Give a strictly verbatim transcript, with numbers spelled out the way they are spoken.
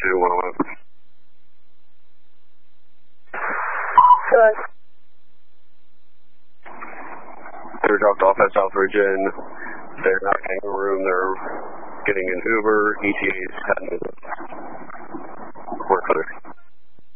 two one one. Good. They were dropped off at South Virgin. They're not getting a room. They're getting an Uber. E T A's heading to